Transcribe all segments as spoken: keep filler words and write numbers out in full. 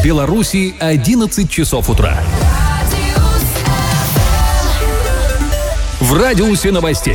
В Беларуси одиннадцать часов утра. В радиусе новостей.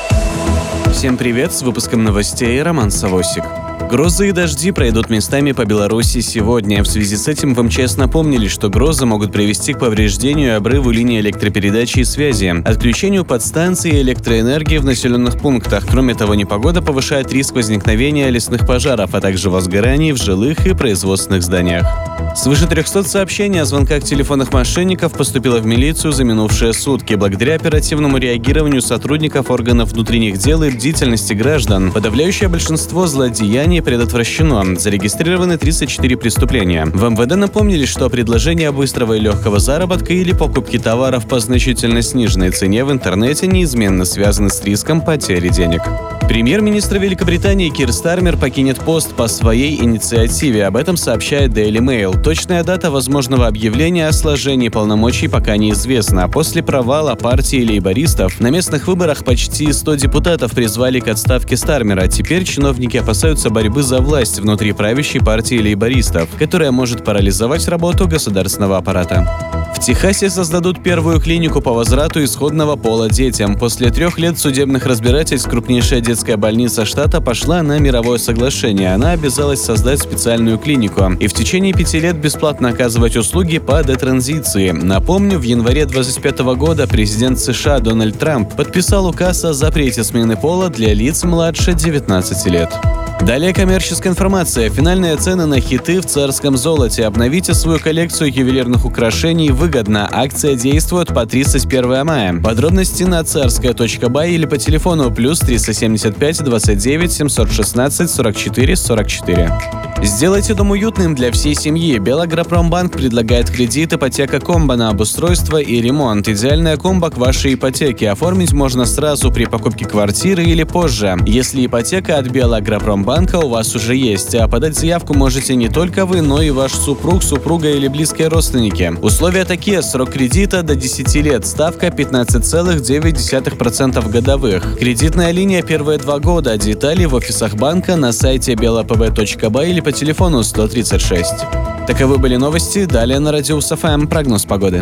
Всем привет, с выпуском новостей Роман Савосик. Грозы и дожди пройдут местами по Беларуси сегодня. В связи с этим в МЧС напомнили, что грозы могут привести к повреждению и обрыву линии электропередачи и связи, отключению подстанций и электроэнергии в населенных пунктах. Кроме того, непогода повышает риск возникновения лесных пожаров, а также возгораний в жилых и производственных зданиях. Свыше трехсот сообщений о звонках телефонных мошенников поступило в милицию за минувшие сутки. Благодаря оперативному реагированию сотрудников органов внутренних дел и бдительности граждан, подавляющее большинство злодеяний предотвращено. Зарегистрированы тридцать четыре преступления. В эм вэ дэ напомнили, что предложения быстрого и легкого заработка или покупки товаров по значительно сниженной цене в интернете неизменно связаны с риском потери денег. Премьер-министр Великобритании Кир Стармер покинет пост по своей инициативе. Об этом сообщает Daily Mail. Точная дата возможного объявления о сложении полномочий пока неизвестна. После провала партии лейбористов на местных выборах почти сто депутатов призвали к отставке Стармера. Теперь чиновники опасаются борьбы за власть внутри правящей партии лейбористов, которая может парализовать работу государственного аппарата. В Техасе создадут первую клинику по возврату исходного пола детям. После трех лет судебных разбирательств крупнейшая детская больница штата пошла на мировое соглашение. Она обязалась создать специальную клинику и в течение пяти лет бесплатно оказывать услуги по детранзиции. Напомню, в январе двадцать пятого года президент США Дональд Трамп подписал указ о запрете смены пола для лиц младше девятнадцати лет. Далее коммерческая информация. Финальные цены на хиты в царском золоте. Обновите свою коллекцию ювелирных украшений выгодно. Акция действует по тридцать первого мая. Подробности на царская точка бай или по телефону плюс триста семьдесят пять двадцать девять семьсот шестнадцать сорок четыре сорок четыре. Сделайте дом уютным для всей семьи. Белагропромбанк предлагает кредит ипотека комбо на обустройство и ремонт. Идеальная комбо к вашей ипотеке. Оформить можно сразу при покупке квартиры или позже, если ипотека от Белагропромбанка у вас уже есть. А подать заявку можете не только вы, но и ваш супруг, супруга или близкие родственники. Условия такие: срок кредита до десяти лет, ставка пятнадцать целых девять десятых процента годовых. Кредитная линия первые два года. Детали в офисах банка, на сайте белапв точка бай или по телефону сто тридцать шесть. Таковы были новости. Далее на Радиус эф эм прогноз погоды.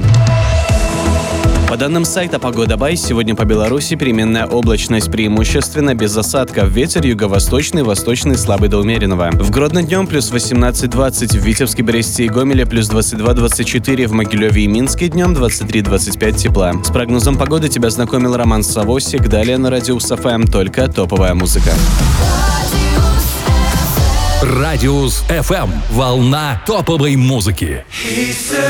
По данным сайта Погода Бай, сегодня по Беларуси переменная облачность, преимущественно без осадков. Ветер юго-восточный, восточный, слабый до умеренного. В Гродно днем плюс восемнадцать двадцать, в Витебске, Бресте и Гомеле плюс двадцать два двадцать четыре, в Могилеве и Минске днем двадцать три двадцать пять тепла. С прогнозом погоды тебя знакомил Роман Савосик. Далее на Радиус эф эм только топовая музыка. Радиус эф эм. Волна топовой музыки.